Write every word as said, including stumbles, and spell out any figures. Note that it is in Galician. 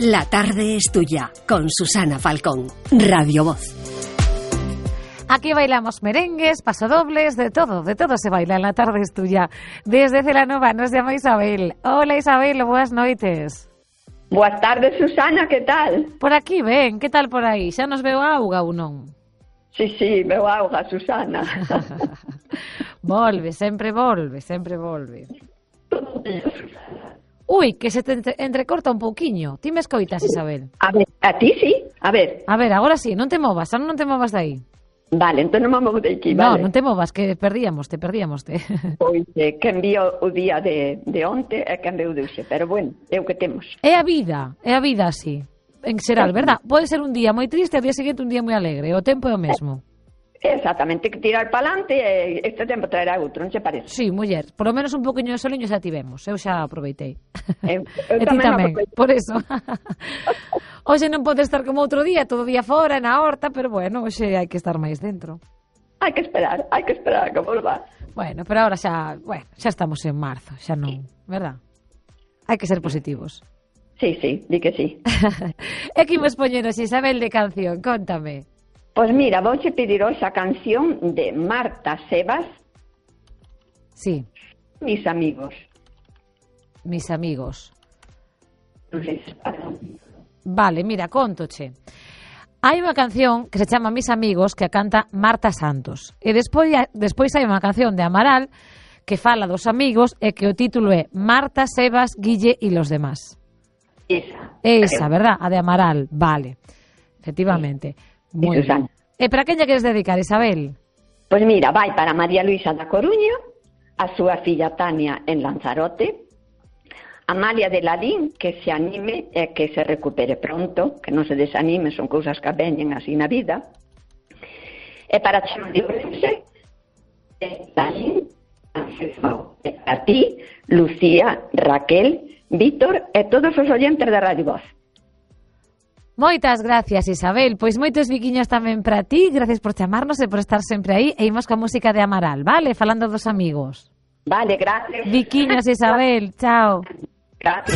La tarde es tuya, con Susana Falcón, Radio Voz. Aquí bailamos merengues, pasodobles, de todo, de todo se baila en La tarde es tuya. Desde Celanova nos llama Isabel. Hola Isabel, buenas noites. Boas tardes, Susana, que tal? Por aquí, ben, que tal por aí? Xa nos veo auga ou non? Sí, sí, veo auga, Susana. Volve, sempre volve, sempre volve. Ui, que se te entre, entrecorta un pouquiño. Ti me escoitas, Isabel? A ver, a ti sí? A ver. A ver, agora sí, non te movas, xa non te movas de aí. Vale, entón non me movo de aquí, No, vale? non te movas, que perdíamos, te perdíamos te. Pois eh, que envío o día de, de onte e que envío de hoxe, pero bueno, é o que temos. É a vida, é a vida así. En xeral, verdad? Pode ser un día moi triste e ao día seguinte un día moi alegre. O tempo é o mesmo. Exactamente, que tirar para adelante e este tempo traerá outro, non se parece? Sí, muller, por lo menos un poquinho de soliño xa tivemos. Eu xa aproveitei. Eu, eu e ti tamén, por eso. Hoxe non pode estar como outro día, todo día fora, na horta, pero bueno, hoxe hai que estar máis dentro. Hai que esperar, hai que esperar a que volva. Bueno, pero ahora xa, bueno, xa estamos en marzo, xa non, verdad? Hai que ser positivos. Sí, sí, di que sí. E que imos poñeros, Isabel, de canción, contame. Pois mira, vouche pedir hoxe a canción de Marta Sebas. Sí. Mis amigos. Mis amigos. Non sei se para. Vale, mira, contoche. Hai unha canción que se chama Mis amigos que a canta Marta Santos. E despois, despois hai unha canción de Amaral que fala dos amigos e que o título é Marta, Sebas, Guille e los demás. Esa. Esa, verdad? A de Amaral, vale. Efectivamente. Sí. Moi ben. E para quen lle queres dedicar, Isabel? Pois mira, vai para María Luisa da Coruña, a súa filla Tania en Lanzarote, Amalia de Lalín, que se anime e que se recupere pronto, que non se desanime, son cousas que veñen así na vida. E para Chema de Ourense, Lalín, e a ti, Lucía, Raquel, Víctor e todos os oyentes da Radio Voz. Moitas gracias, Isabel. Pois moitos biquiños tamén para ti. Gracias por chamarnos e por estar sempre aí. E imos coa música de Amaral, vale? Falando dos amigos. Vale, gracias. Biquiños, Isabel. Chao. Gracias.